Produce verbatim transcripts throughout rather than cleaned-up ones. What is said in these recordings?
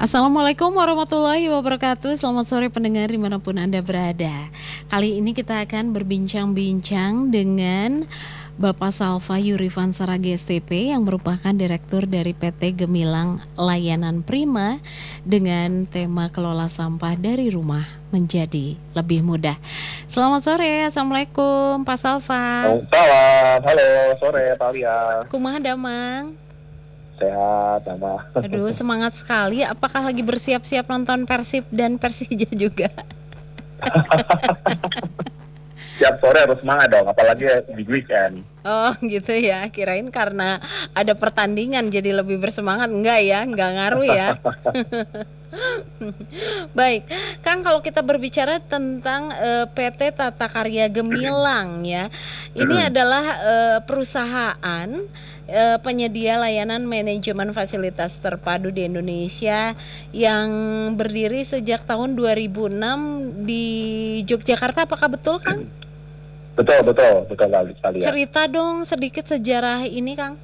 Assalamualaikum warahmatullahi wabarakatuh. Selamat sore pendengar dimanapun Anda berada. Kali ini kita akan berbincang-bincang dengan Bapak Salva Yurivan Saragi S T P yang merupakan Direktur dari P T Gemilang Layanan Prima dengan tema kelola sampah dari rumah menjadi lebih mudah. Selamat sore, Assalamualaikum Pak Salva. Salam, halo sore Talia. Kumaha damang? Sehat, nama. Aduh, semangat sekali. Apakah lagi bersiap-siap nonton Persib dan Persija juga? Siap sore harus semangat dong, apalagi di weekend. Oh gitu ya, kirain karena ada pertandingan jadi lebih bersemangat. Enggak ya, enggak ngaruh ya. Baik, Kang, kalau kita berbicara tentang uh, P T Tata Karya Gemilang ya, ini adalah uh, perusahaan uh, penyedia layanan manajemen fasilitas terpadu di Indonesia yang berdiri sejak tahun dua ribu enam di Yogyakarta. Apakah betul, Kang? Betul, betul, betul sekali. Cerita dong sedikit sejarah ini, Kang.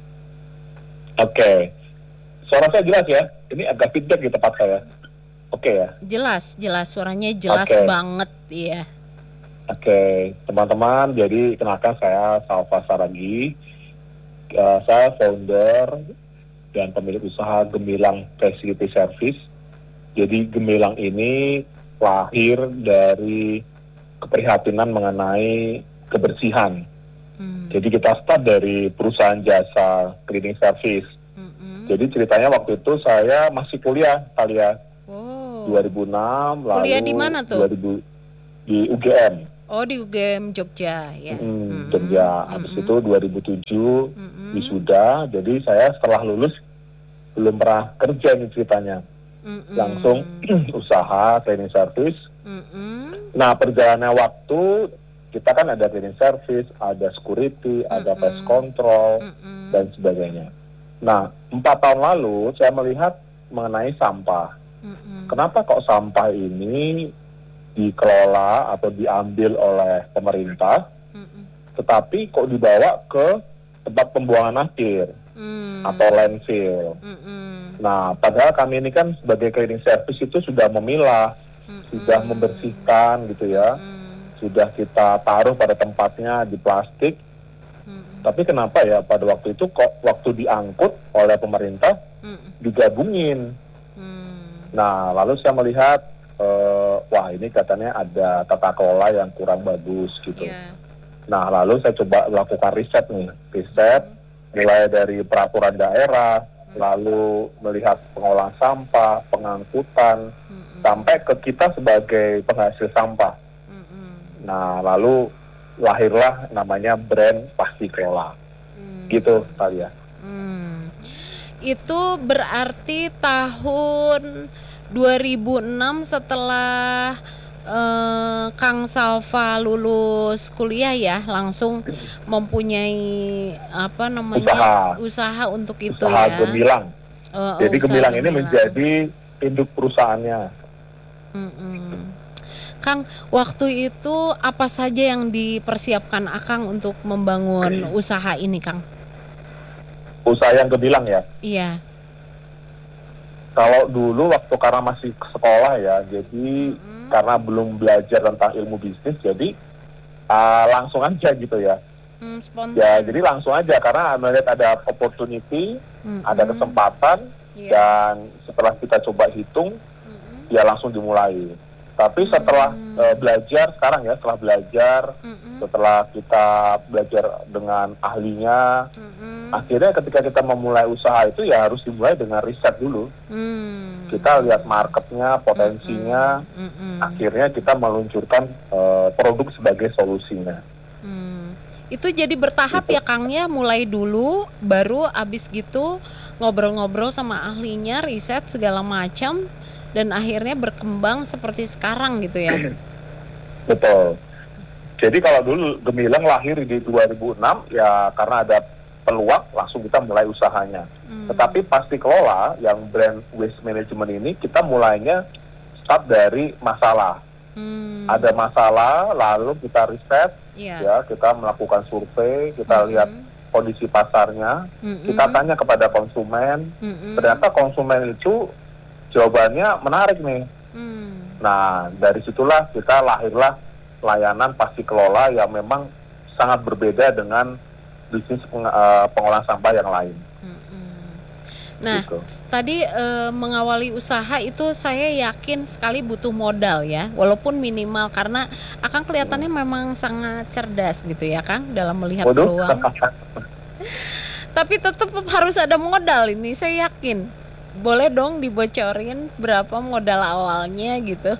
Oke, suara saya jelas ya. Ini agak feedback di tempat saya. Oke ya. Jelas, jelas suaranya jelas Oke. banget, iya. Oke, teman-teman, jadi kenalkan saya Salva Saragi. Uh, saya founder dan pemilik usaha Gemilang Facility Service. Jadi Gemilang ini lahir dari keprihatinan mengenai kebersihan. Hmm. Jadi kita start dari perusahaan jasa cleaning service. Hmm. Jadi ceritanya waktu itu saya masih kuliah, Talia. Oh. dua ribu enam, lalu kuliah di mana tuh? dua ribu di U G M. Oh, di U G M Jogja ya. Hmm, hmm. Jogja. Habis hmm. itu dua ribu tujuh hmm. wisuda. Jadi saya setelah lulus belum pernah kerja nih ceritanya. Hmm. Langsung usaha cleaning service. Hmm. Nah, perjalanan waktu kita kan ada cleaning service, ada security, mm-hmm. ada pest control, mm-hmm. dan sebagainya. Nah, empat tahun lalu saya melihat mengenai sampah. Mm-hmm. Kenapa kok sampah ini dikelola atau diambil oleh pemerintah, mm-hmm. tetapi kok dibawa ke tempat pembuangan akhir mm-hmm. atau landfill? Mm-hmm. Nah, padahal kami ini kan sebagai cleaning service itu sudah memilah, mm-hmm. sudah membersihkan gitu ya. Mm-hmm. Sudah kita taruh pada tempatnya di plastik, hmm. tapi kenapa ya pada waktu itu kok waktu diangkut oleh pemerintah hmm. digabungin? Hmm. Nah, lalu saya melihat, uh, wah ini katanya ada tata kelola yang kurang bagus gitu. Yeah. Nah, lalu saya coba lakukan riset nih, riset hmm. mulai dari peraturan daerah, hmm. lalu melihat pengolahan sampah, pengangkutan, hmm. sampai ke kita sebagai penghasil sampah. Nah, lalu lahirlah namanya brand Pasti Kelola. Hmm. Gitu, Talia. Hmm. Itu berarti tahun dua ribu enam setelah uh, Kang Salva lulus kuliah ya, langsung mempunyai apa namanya? Usaha, usaha untuk itu usaha ya. Gemilang. Uh, Jadi Gemilang, Gemilang ini menjadi induk perusahaannya. Hmm. Kang, waktu itu apa saja yang dipersiapkan Akang untuk membangun hmm. usaha ini, Kang? Usaha yang Gemilang ya? Iya. Kalau dulu waktu karena masih ke sekolah ya, jadi mm-hmm. karena belum belajar tentang ilmu bisnis, jadi uh, langsung aja gitu ya. Mm, spontan. Ya, jadi langsung aja karena melihat ada opportunity, mm-hmm. ada kesempatan, yeah. dan setelah kita coba hitung, mm-hmm. ya langsung dimulai. Tapi setelah hmm. uh, belajar sekarang ya, setelah belajar, hmm. setelah kita belajar dengan ahlinya, hmm. akhirnya ketika kita memulai usaha itu ya harus dimulai dengan riset dulu. Hmm. Kita lihat marketnya, potensinya, hmm. Hmm. akhirnya kita meluncurkan uh, produk sebagai solusinya. Hmm. Itu jadi bertahap gitu. Ya Kang ya, mulai dulu, baru abis gitu ngobrol-ngobrol sama ahlinya, riset segala macam. Dan akhirnya berkembang seperti sekarang gitu ya. Betul. Jadi kalau dulu Gemilang lahir di dua ribu enam ya karena ada peluang langsung kita mulai usahanya. Hmm. Tetapi Pasti Kelola yang brand waste management ini kita mulainya start dari masalah. Hmm. Ada masalah lalu kita riset, yeah. ya kita melakukan survei, kita hmm. lihat kondisi pasarnya, hmm. kita tanya kepada konsumen. Hmm. Ternyata konsumen itu jawabannya menarik nih. Hmm. Nah, dari situlah kita lahirlah layanan pasti kelola yang memang sangat berbeda dengan bisnis peng, uh, pengolahan sampah yang lain. Nah, gitu. Tadi e, mengawali usaha itu saya yakin sekali butuh modal ya, walaupun minimal, karena Akang kelihatannya hmm. memang sangat cerdas gitu ya Kang dalam melihat Waduh. peluang. Tapi tetap harus ada modal ini, saya yakin. Boleh dong dibocorin berapa modal awalnya gitu?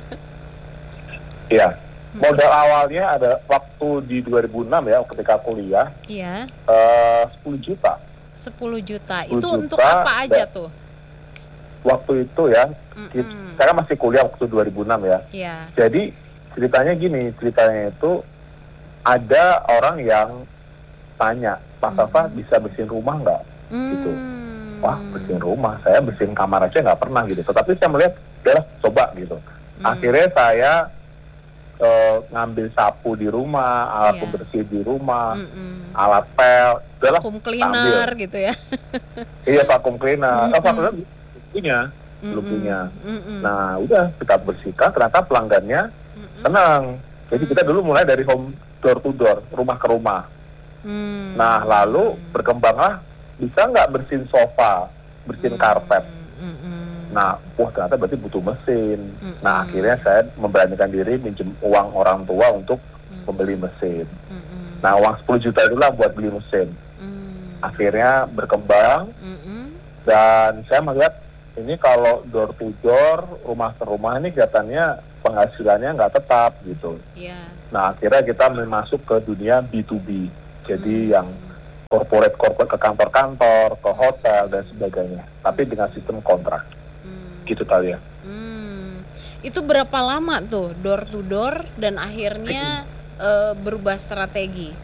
Iya, modal hmm. awalnya ada waktu di dua ribu enam ya, ketika kuliah. Iya. Uh, sepuluh juta. sepuluh juta. Itu juta, untuk apa aja tuh? Waktu itu ya, kita, saya masih kuliah waktu dua ribu enam ya. Yeah. Jadi ceritanya gini, ceritanya itu ada orang yang tanya, Pak Safa mm. bisa bersihin rumah nggak? Mm. Gitu. Wah, bersihin rumah, saya bersihin kamar aja nggak pernah gitu. Tetapi saya melihat, udah coba gitu. Mm. Akhirnya saya uh, ngambil sapu di rumah, alat yeah. pembersih di rumah, Mm-mm. alat pel, vacuum cleaner ambil. Gitu ya. Iya, vacuum cleaner. Oh, vacuum cleaner punya, belum punya. Mm-mm. Nah, udah kita bersihkan, ternyata pelanggannya Mm-mm. tenang. Jadi kita dulu mulai dari home door to door, rumah ke rumah. Mm-mm. Nah, lalu berkembanglah, bisa nggak bersihin sofa, bersihin Mm-mm. karpet. Mm-mm. Nah, wah ternyata berarti butuh mesin. Mm-mm. Nah, akhirnya saya memberanikan diri minjem uang orang tua untuk Mm-mm. membeli mesin. Mm-mm. Nah, uang sepuluh juta itulah buat beli mesin. Mm-mm. Akhirnya berkembang. Mm-mm. Dan saya melihat ini kalau door to door, rumah ke rumah ini kelihatannya penghasilannya nggak tetap gitu. Yeah. Nah, akhirnya kita masuk ke dunia B to B. Jadi mm. yang corporate-corporate ke kantor-kantor, ke hotel dan sebagainya. Tapi dengan sistem kontrak. Mm. Gitu kali ya. Mm. Itu berapa lama tuh door to door dan akhirnya uh, berubah strategi?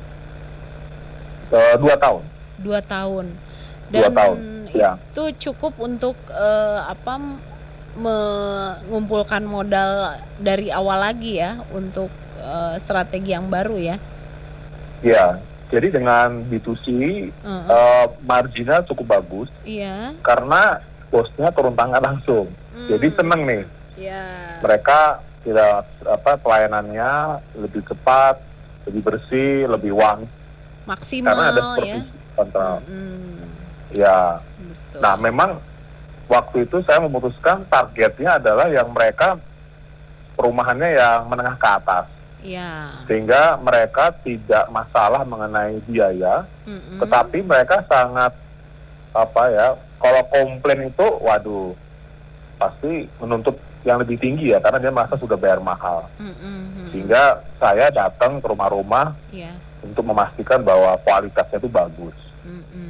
Uh, dua tahun. Dua tahun. Dan dua tahun. Ya. Itu cukup untuk uh, apa mengumpulkan modal dari awal lagi ya untuk uh, strategi yang baru ya. Ya, jadi dengan B to C uh-uh. uh, marginnya cukup bagus. Iya. Karena bosnya turun tangan langsung. Hmm. Jadi seneng nih. Iya. Mereka tidak apa pelayanannya lebih cepat, lebih bersih, lebih wangi. Maksimal karena ada ya. Kontrol. Hmm. Ya. Betul. Nah, memang waktu itu saya memutuskan targetnya adalah yang mereka perumahannya yang menengah ke atas. Iya. Sehingga mereka tidak masalah mengenai biaya, Mm-mm. tetapi mereka sangat apa ya, kalau komplain itu waduh pasti menuntut yang lebih tinggi ya, karena dia merasa sudah bayar mahal. Mm-mm. Sehingga saya datang ke rumah-rumah yeah. untuk memastikan bahwa kualitasnya itu bagus. Mm-mm.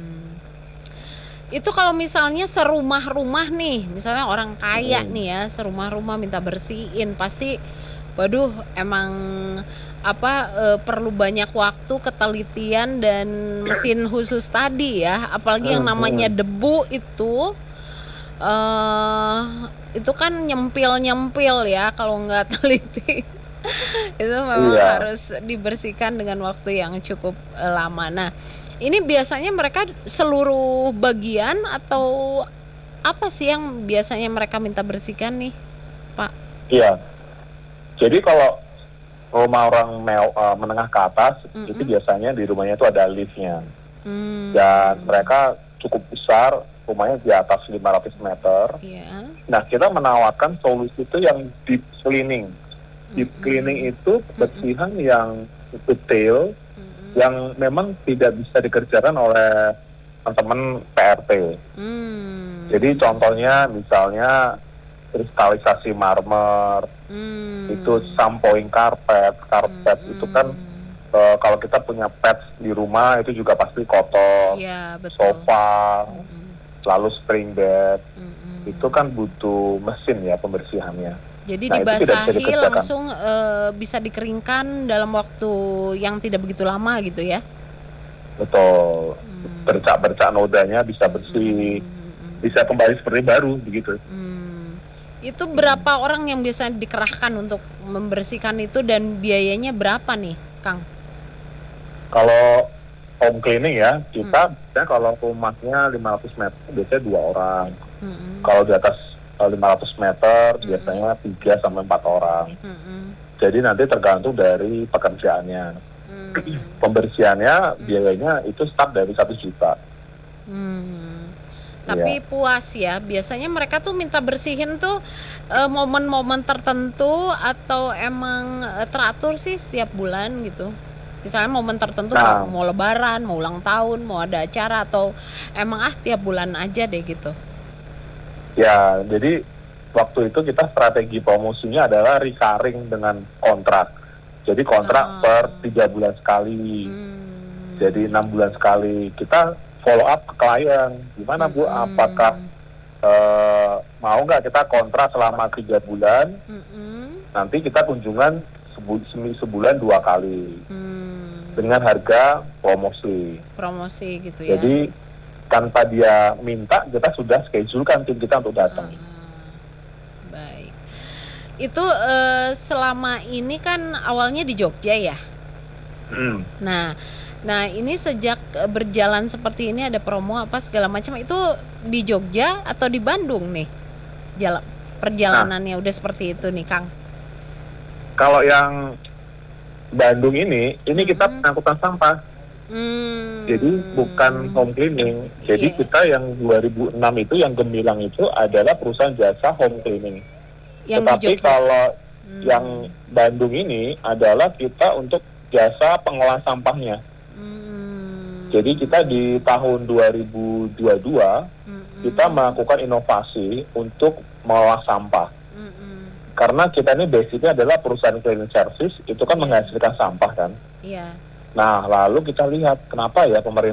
Itu kalau misalnya serumah-rumah nih, misalnya orang kaya hmm. nih ya, serumah-rumah minta bersihin, pasti waduh emang apa e, perlu banyak waktu, ketelitian dan mesin khusus tadi ya, apalagi hmm. yang namanya debu itu e, itu kan nyempil-nyempil ya kalau nggak teliti. Itu memang iya. harus dibersihkan dengan waktu yang cukup e, lama. Nah, ini biasanya mereka seluruh bagian atau apa sih yang biasanya mereka minta bersihkan nih, Pak? Iya. Jadi kalau rumah orang mew, uh, menengah ke atas, Mm-mm. itu biasanya di rumahnya itu ada liftnya. Mm. Dan mereka cukup besar, rumahnya di atas lima ratus meter. Yeah. Nah, kita menawarkan solusi itu yang deep cleaning. Deep Mm-mm. cleaning itu kebersihan Mm-mm. yang detail, yang memang tidak bisa dikerjakan oleh teman-teman P R T. Hmm. Jadi contohnya misalnya kristalisasi marmer, hmm. itu shampooing karpet, karpet hmm. itu kan uh, kalau kita punya pets di rumah itu juga pasti kotor, ya, betul. Sofa, hmm. lalu spring bed, hmm. itu kan butuh mesin ya pembersihannya. Jadi nah, dibasahi langsung e, bisa dikeringkan dalam waktu yang tidak begitu lama gitu ya? Betul. Hmm. Bercak-bercak nodanya bisa bersih, hmm. bisa kembali seperti baru begitu. Hmm. Itu berapa hmm. orang yang bisa dikerahkan untuk membersihkan itu dan biayanya berapa nih, Kang? Kalau home cleaning ya, kita hmm. ya, kalau rumahnya lima ratus meter biasanya dua orang. Hmm. Kalau di atas eh, lima ratus meter Mm-mm. biasanya tiga sampai empat orang. Mm-mm. Jadi nanti tergantung dari pekerjaannya. Mm. Pembersihannya biayanya itu start dari satu juta. Hmm. Tapi puas ya. Biasanya mereka tuh minta bersihin tuh eh, momen-momen tertentu atau emang eh, teratur sih setiap bulan gitu. Misalnya momen tertentu Nah. mau, mau lebaran, mau ulang tahun, mau ada acara atau emang ah tiap bulan aja deh gitu. Ya, jadi waktu itu kita strategi promosinya adalah recurring dengan kontrak. Jadi Ah. kontrak per tiga bulan sekali. Hmm. Jadi enam bulan sekali. Kita follow up ke klien. Gimana Bu? Mm-mm. Apakah eh, mau nggak kita kontrak selama tiga bulan? Mm-mm. Nanti kita kunjungan sebu- semi- sebulan dua kali Hmm. dengan harga promosi. Promosi gitu ya. Jadi tanpa dia minta, kita sudah schedulekan tim kita untuk datang. Ah, baik. Itu eh, selama ini kan awalnya di Jogja ya. Hmm. Nah, nah ini sejak eh, berjalan seperti ini ada promo apa segala macam itu di Jogja atau di Bandung nih? Jalan perjalanannya udah seperti itu nih, Kang. Kalau yang Bandung ini, ini kita Mm-mm. pengangkutan sampah. Hmm. Jadi bukan home cleaning. Jadi Iya. kita yang dua ribu enam itu, yang Gemilang itu adalah perusahaan jasa home cleaning. Yang di Tetapi Jogja. kalau Hmm. yang Bandung ini adalah kita untuk jasa pengolah sampahnya. Hmm. Jadi kita di tahun dua ribu dua puluh dua Mm-mm. kita melakukan inovasi untuk mengolah sampah. Mm-mm. Karena kita ini basicnya adalah perusahaan cleaning service, itu kan Iya. menghasilkan sampah kan. Iya. Nah, lalu kita lihat kenapa ya pemerintah